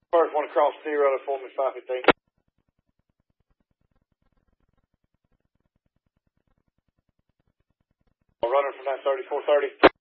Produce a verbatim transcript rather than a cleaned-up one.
First one across zero to form is five fifteen. Running from that thirty-four thirty.